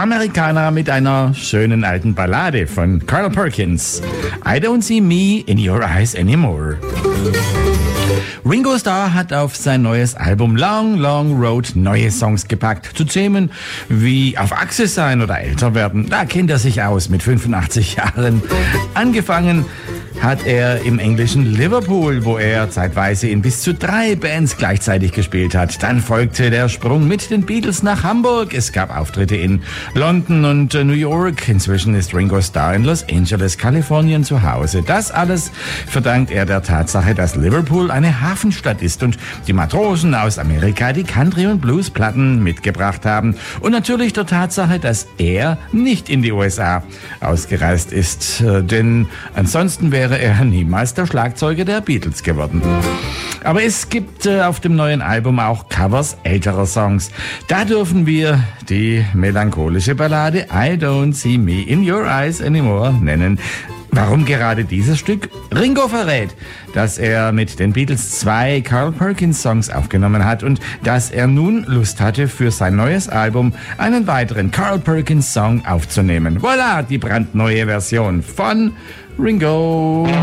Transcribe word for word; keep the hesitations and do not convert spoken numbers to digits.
Amerikaner mit einer schönen alten Ballade von Carl Perkins. I don't see me in your eyes anymore. Ringo Starr hat auf sein neues Album Long, Long Road neue Songs gepackt. Zu Themen wie auf Achse sein oder älter werden. Da kennt er sich aus mit fünfundachtzig Jahren. Angefangen hat er im englischen Liverpool, wo er zeitweise in bis zu drei Bands gleichzeitig gespielt hat. Dann folgte der Sprung mit den Beatles nach Hamburg. Es gab Auftritte in London und New York. Inzwischen ist Ringo Starr in Los Angeles, Kalifornien zu Hause. Das alles verdankt er der Tatsache, dass Liverpool eine Hafenstadt ist und die Matrosen aus Amerika die Country- und Bluesplatten mitgebracht haben. Und natürlich der Tatsache, dass er nicht in die U S A ausgereist ist. Denn ansonsten wäre wäre er niemals der Schlagzeuger der Beatles geworden. Aber es gibt äh, auf dem neuen Album auch Covers älterer Songs. Da dürfen wir die melancholische Ballade I Don't See Me in Your Eyes Anymore nennen. Warum gerade dieses Stück? Ringo verrät, dass er mit den Beatles zwei Carl Perkins Songs aufgenommen hat und dass er nun Lust hatte, für sein neues Album einen weiteren Carl Perkins Song aufzunehmen. Voilà, die brandneue Version von Ringo.